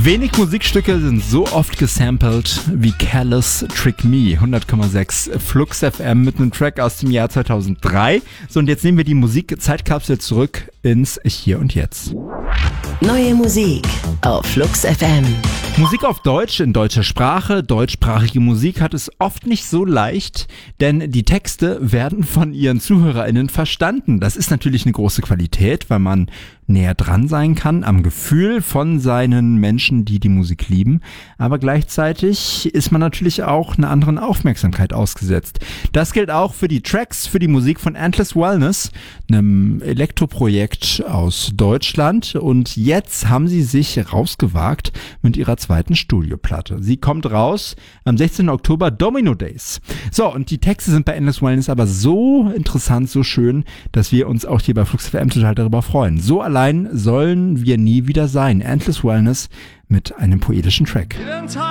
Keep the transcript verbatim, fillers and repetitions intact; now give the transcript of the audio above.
Wenig Musikstücke sind so oft gesampelt wie Callous Trick Me. hundert Komma sechs Flux F M mit einem Track aus dem Jahr zweitausenddrei. So, und jetzt nehmen wir die Musik-Zeitkapsel zurück ins Hier und Jetzt. Neue Musik auf Flux F M. Musik auf Deutsch, in deutscher Sprache, deutschsprachige Musik hat es oft nicht so leicht, denn die Texte werden von ihren ZuhörerInnen verstanden. Das ist natürlich eine große Qualität, weil man näher dran sein kann am Gefühl von seinen Menschen, die die Musik lieben. Aber gleichzeitig ist man natürlich auch einer anderen Aufmerksamkeit ausgesetzt. Das gilt auch für die Tracks, für die Musik von Endless Wellness, einem Elektroprojekt aus Deutschland. Und jetzt haben sie sich rausgewagt mit ihrer zweiten Studioplatte. Sie kommt raus am sechzehnten Oktober, Domino Days. So, und die Texte sind bei Endless Wellness aber so interessant, so schön, dass wir uns auch hier bei Flux F M total darüber freuen. So allein sollen wir nie wieder sein. Endless Wellness mit einem poetischen Track.